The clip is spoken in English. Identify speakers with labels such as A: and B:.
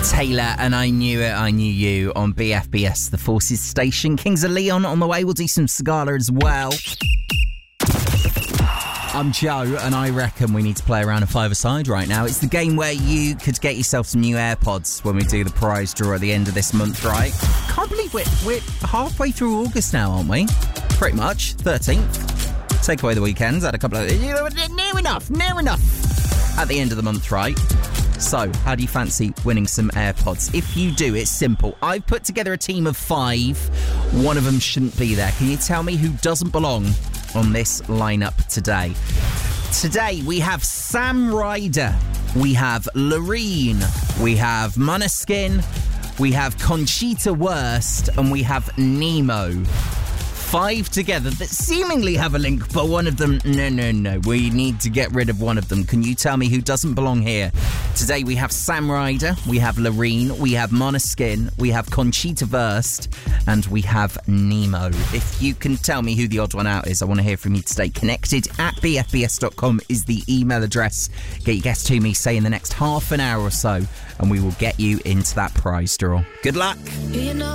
A: Taylor and I Knew It, I Knew You on BFBS, the Forces Station. Kings of Leon on the way. We'll do some Scala as well. I'm Joe, and I reckon we need to play around a five-a-side right now. It's the game where you could get yourself some new AirPods when we do the prize draw at the end of this month, right? Can't believe we're halfway through August now, aren't we? Pretty much. 13th. Take away the weekends. Had a couple of... Near enough. At the end of the month, right? So, how do you fancy winning some AirPods? If you do, it's simple. I've put together a team of 5. One of them shouldn't be there. Can you tell me who doesn't belong on this lineup today? Today, we have Sam Ryder. We have Loreen. We have Måneskin. We have Conchita Wurst. And we have Nemo. 5 together that seemingly have a link, but one of them, no. We need to get rid of one of them. Can you tell me who doesn't belong here? Today we have Sam Ryder, we have Loreen, we have Måneskin, we have Conchita Wurst, and we have Nemo. If you can tell me who the odd one out is, I want to hear from you to stay connected. At bfbs.com is the email address. Get your guess to me, say in the next half an hour or so, and we will get you into that prize draw. Good luck.